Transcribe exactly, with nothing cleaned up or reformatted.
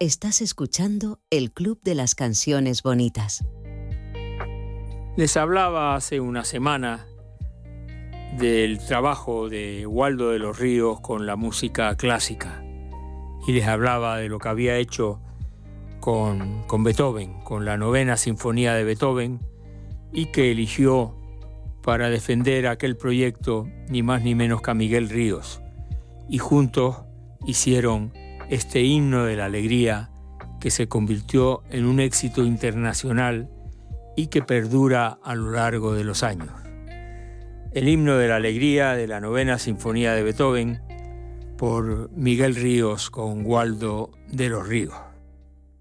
Estás escuchando el Club de las Canciones Bonitas. Les hablaba hace una semana del trabajo de Waldo de los Ríos con la música clásica y les hablaba de lo que había hecho con, con Beethoven, con la novena sinfonía de Beethoven, y que eligió para defender aquel proyecto ni más ni menos que a Miguel Ríos, y juntos hicieron este himno de la alegría que se convirtió en un éxito internacional y que perdura a lo largo de los años. El himno de la alegría de la novena sinfonía de Beethoven por Miguel Ríos con Waldo de los Ríos.